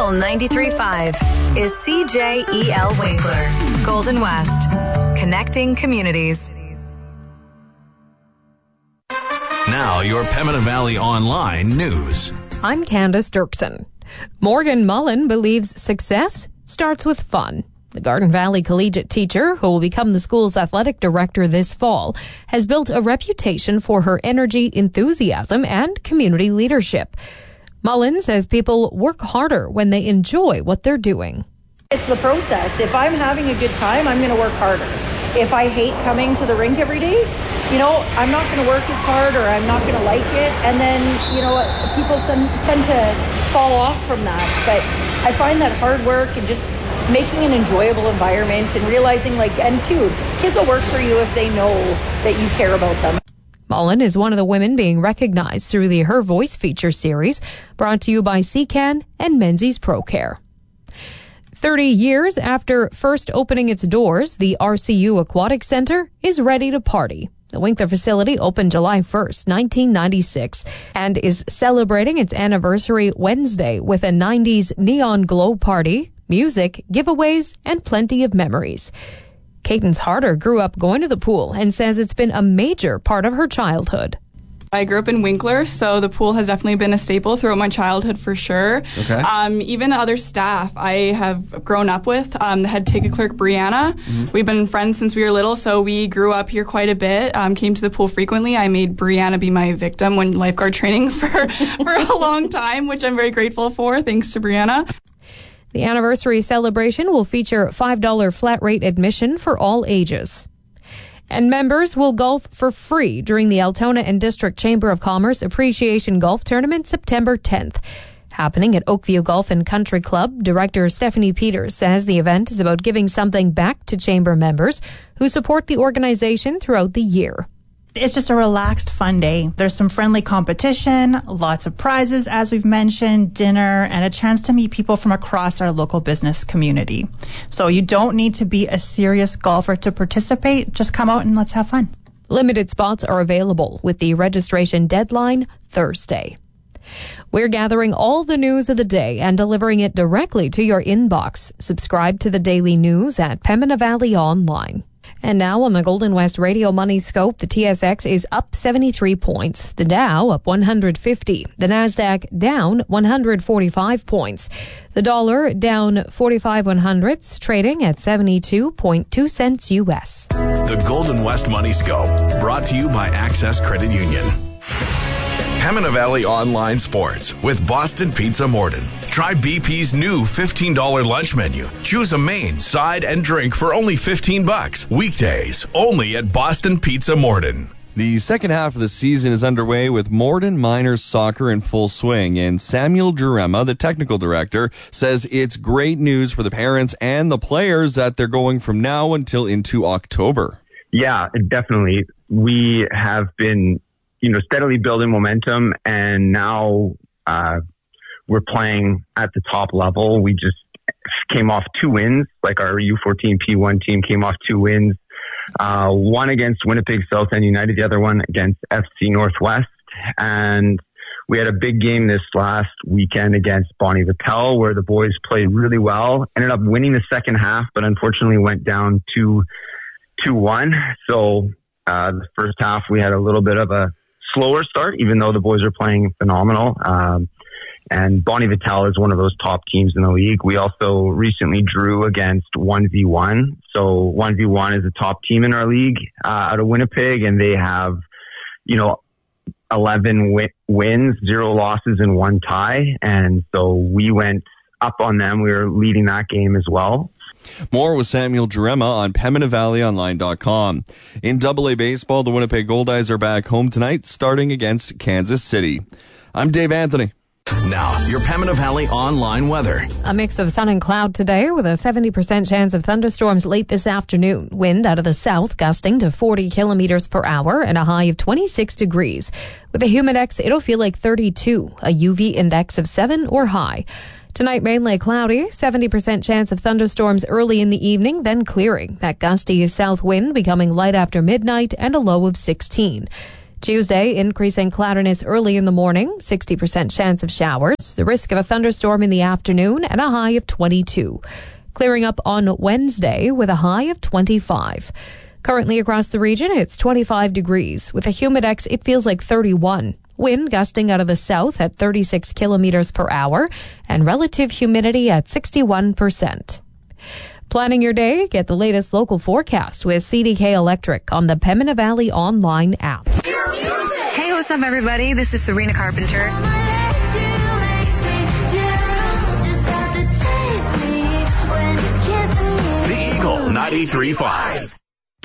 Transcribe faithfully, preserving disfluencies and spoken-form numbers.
Fuel ninety-three point five is C J E L Winkler. Golden West. Connecting communities. Now, your Pembina Valley Online news. I'm Candace Dirksen. Morgan Mullen believes success starts with fun. The Garden Valley collegiate teacher, who will become the school's athletic director this fall, has built a reputation for her energy, enthusiasm, and community leadership. Mullen says people work harder when they enjoy what they're doing. It's the process. If I'm having a good time, I'm going to work harder. If I hate coming to the rink every day, you know, I'm not going to work as hard, or I'm not going to like it. And then, you know, people tend to fall off from that. But I find that hard work and just making an enjoyable environment and realizing, like, and two, kids will work for you if they know that you care about them. Mullen is one of the women being recognized through the Her Voice feature series, brought to you by C C A N and Menzies ProCare. thirty years after first opening its doors, the R C U Aquatic Center is ready to party. The Winkler facility opened July first, nineteen ninety-six, and is celebrating its anniversary Wednesday with a nineties neon glow party, music, giveaways, and plenty of memories. Cadence Harder grew up going to the pool and says it's been a major part of her childhood. I grew up in Winkler, so the pool has definitely been a staple throughout my childhood for sure. Okay. Um, even other staff I have grown up with, um, the head ticket clerk, Brianna. Mm-hmm. We've been friends since we were little, so we grew up here quite a bit, um, came to the pool frequently. I made Brianna be my victim when lifeguard training for, for a long time, which I'm very grateful for, thanks to Brianna. The anniversary celebration will feature five dollars flat rate admission for all ages. And members will golf for free during the Altona and District Chamber of Commerce Appreciation Golf Tournament September tenth. Happening at Oakview Golf and Country Club, Director Stephanie Peters says the event is about giving something back to Chamber members who support the organization throughout the year. It's just a relaxed, fun day. There's some friendly competition, lots of prizes, as we've mentioned, dinner, and a chance to meet people from across our local business community. So you don't need to be a serious golfer to participate. Just come out and let's have fun. Limited spots are available with the registration deadline Thursday. We're gathering all the news of the day and delivering it directly to your inbox. Subscribe to the daily news at Pembina Valley Online. And now on the Golden West Radio Money Scope, the T S X is up seventy-three points. The Dow up one hundred fifty. The Nasdaq down one hundred forty-five points. The dollar down forty-five one hundredths, trading at seventy-two point two cents U S. The Golden West Money Scope, brought to you by Access Credit Union. Pembina Valley Online Sports with Boston Pizza Morden. Try B P's new fifteen dollars lunch menu. Choose a main, side, and drink for only fifteen bucks. Weekdays, only at Boston Pizza Morden. The second half of the season is underway with Morden Miners soccer in full swing, and Samuel Jurema, the technical director, says it's great news for the parents and the players that they're going from now until into October. Yeah, definitely. We have been, you know, steadily building momentum, and now uh, we're playing at the top level. We just came off two wins, like our U fourteen P one team came off two wins. Uh, one against Winnipeg South End United, the other one against F C Northwest. And we had a big game this last weekend against Bonnie Vittel, where the boys played really well. Ended up winning the second half, but unfortunately went down to two one. So uh, the first half we had a little bit of a slower start, even though the boys are playing phenomenal. Um, and Bonnie Vittel is one of those top teams in the league. We also recently drew against one v one. So one v one is a top team in our league uh, out of Winnipeg, and they have, you know, eleven wi- wins, zero losses, and one tie. And so we went up on them. We were leading that game as well. More with Samuel Jurema on Pembina Valley Online dot com. In double A baseball, the Winnipeg Goldeyes are back home tonight, starting against Kansas City. I'm Dave Anthony. Now, your Pembina Valley Online weather. A mix of sun and cloud today with a seventy percent chance of thunderstorms late this afternoon. Wind out of the south gusting to forty kilometers per hour and a high of twenty-six degrees. With a humidex, it'll feel like thirty-two, a U V index of seven or high. Tonight, mainly cloudy, seventy percent chance of thunderstorms early in the evening, then clearing. That gusty south wind becoming light after midnight and a low of sixteen. Tuesday, increasing cloudiness early in the morning, sixty percent chance of showers, the risk of a thunderstorm in the afternoon, and a high of twenty-two. Clearing up on Wednesday with a high of twenty-five. Currently across the region, it's twenty-five degrees. With a humidex, it feels like thirty-one. Wind gusting out of the south at thirty-six kilometers per hour, and relative humidity at sixty-one percent. Planning your day? Get the latest local forecast with C D K Electric on the Pembina Valley online app. Hey, what's up, everybody? This is Serena Carpenter. The Eagle ninety-three point five.